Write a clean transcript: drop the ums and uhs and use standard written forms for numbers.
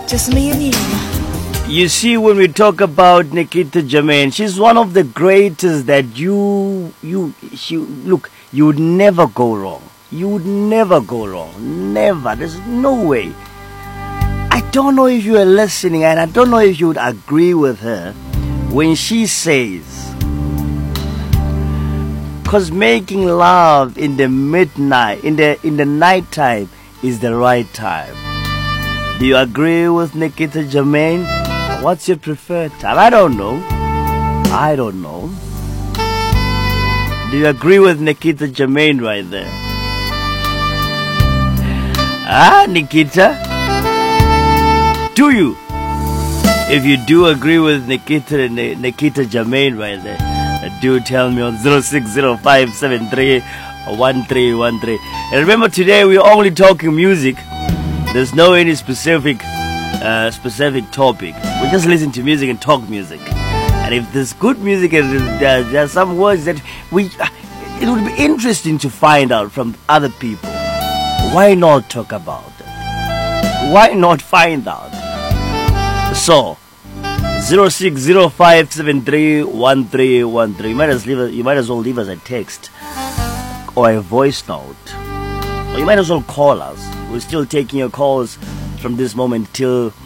Just me and you. You see, when we talk about Nikita Germain, she's one of the greatest that you would never go wrong. You would never go wrong. Never. There's no way. I don't know if you are listening, and I don't know if you would agree with her when she says, because making love in the midnight, in the nighttime is the right time. Do you agree with Nikita Germain? What's your preferred time? I don't know. Do you agree with Nikita Germain right there? Nikita? Do you? If you do agree with Nikita Germain right there, do tell me on 0605731313. And remember, today we're only talking music. There's no any specific topic. We just listen to music and talk music. And if there's good music and there are some words that it would be interesting to find out from other people, why not talk about it? Why not find out? So 0605731313. You might as well leave us a text or a voice note, or you might as well call us. We're still taking your calls from this moment till